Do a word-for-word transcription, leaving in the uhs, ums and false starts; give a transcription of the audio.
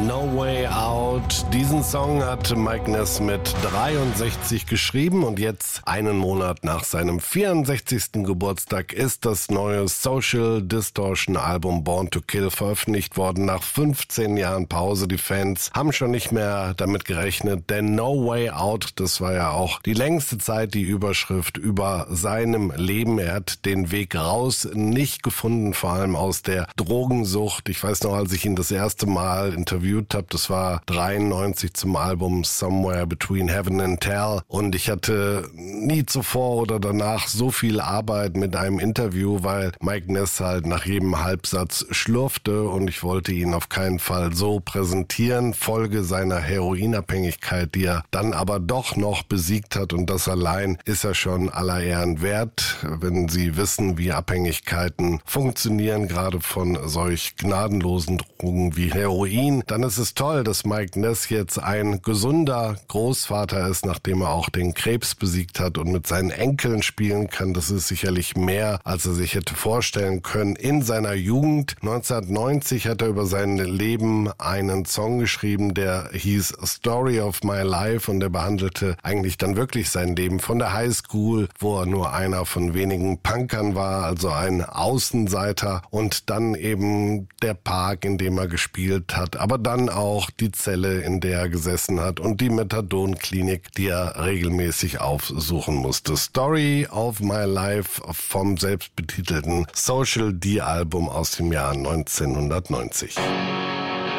No Way Out. Diesen Song hat Mike Ness mit dreiundsechzig geschrieben und jetzt, einen Monat nach seinem vierundsechzigsten Geburtstag, ist das neue Social Distortion Album Born to Kill veröffentlicht worden. Nach fünfzehn Jahren Pause. Die Fans haben schon nicht mehr damit gerechnet, denn No Way Out, das war ja auch die längste Zeit die Überschrift über seinem Leben. Er hat den Weg raus nicht gefunden, vor allem aus der Drogensucht. Ich weiß noch, als ich ihn das erste Mal interviewt habe, das war dreiundneunzig zum Album Somewhere Between Heaven and Hell, und ich hatte nie zuvor oder danach so viel Arbeit mit einem Interview, weil Mike Ness halt nach jedem Halbsatz schlurfte und ich wollte ihn auf keinen Fall so präsentieren, Folge seiner Heroinabhängigkeit, die er dann aber doch noch besiegt hat, und das allein ist ja schon aller Ehren wert, wenn Sie wissen, wie Abhängigkeiten funktionieren, gerade von solch gnadenlosen Drogen wie Heroin. Dann ist es toll, dass Mike Ness jetzt ein gesunder Großvater ist, nachdem er auch den Krebs besiegt hat und mit seinen Enkeln spielen kann. Das ist sicherlich mehr, als er sich hätte vorstellen können. In seiner Jugend, neunzehnhundertneunzig, hat er über sein Leben einen Song geschrieben, der hieß Story of My Life, und der behandelte eigentlich dann wirklich sein Leben von der Highschool, wo er nur einer von wenigen Punkern war, also ein Außenseiter, und dann eben der Park, in dem er gespielt hat, aber dann auch die Zelle, in der er gesessen hat, und die Methadon-Klinik, die er regelmäßig aufsuchen musste. Story of My Life vom selbstbetitelten Social D-Album aus dem Jahr neunzehnhundertneunzig.